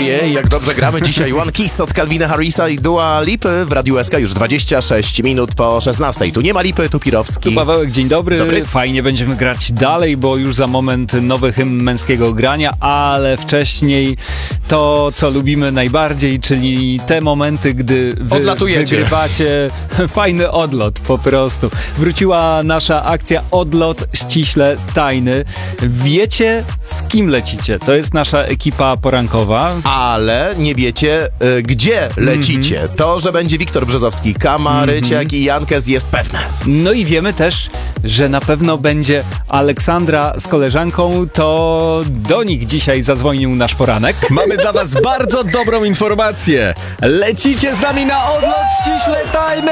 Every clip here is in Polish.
Ojej, jak dobrze gramy dzisiaj. One Kiss od Calvina Harrisa i Dua Lipy w Radiu SK już 26 minut po 16. Tu nie ma Lipy, tu Pirowski. Tu Pawełek, dzień dobry. Dobry. Fajnie będziemy grać dalej, bo już za moment nowy hymn męskiego grania, ale wcześniej to, co lubimy najbardziej, czyli te momenty, gdy wygrywacie fajny odlot po prostu. Wróciła nasza akcja Odlot ściśle tajny. Wiecie, z kim lecicie? To jest nasza ekipa porankowa. Ale nie wiecie, gdzie lecicie. To, że będzie Wiktor Brzezowski, Kamaryciak i Jankes jest pewne. No i wiemy też, że na pewno będzie Aleksandra z koleżanką, to do nich dzisiaj zadzwonił nasz poranek. Mamy dla was bardzo dobrą informację. Lecicie z nami na Odlot ściśle tajny!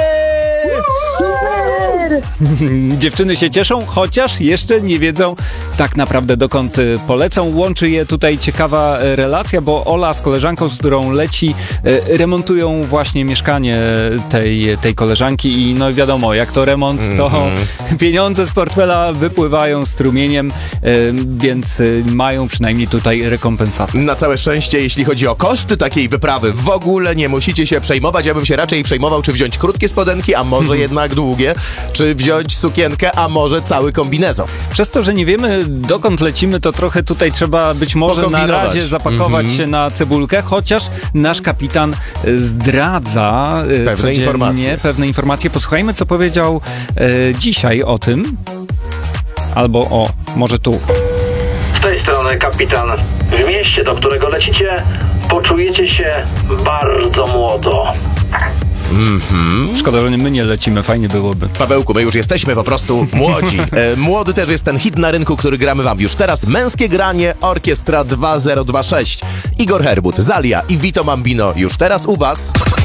Super! Dziewczyny się cieszą, chociaż jeszcze nie wiedzą tak naprawdę dokąd polecą. Łączy je tutaj ciekawa relacja, bo Ola z koleżanką, z którą leci, remontują właśnie mieszkanie tej koleżanki i no wiadomo, jak to remont, to pieniądze z portfela wypływają strumieniem, więc mają przynajmniej tutaj rekompensatę. Na całe szczęście, jeśli chodzi o koszty takiej wyprawy, w ogóle nie musicie się przejmować. Ja bym się raczej przejmował, czy wziąć krótkie spodenki, a może jednak długie, czy wziąć sukienkę, a może cały kombinezon. Przez to, że nie wiemy dokąd lecimy, to trochę tutaj trzeba być może na razie zapakować się na cebulkę, chociaż nasz kapitan zdradza pewne informacje. Posłuchajmy, co powiedział dzisiaj o tym. Albo może tu. Z tej strony kapitan. W mieście, do którego lecicie, poczujecie się bardzo młodo. Szkoda, że my nie lecimy, fajnie byłoby. Pawełku, my już jesteśmy po prostu młodzi. Młody też jest ten hit na rynku, który gramy wam już teraz. Męskie granie, Orkiestra 2026. Igor Herbut, Zalia i Vito Mambino już teraz u was.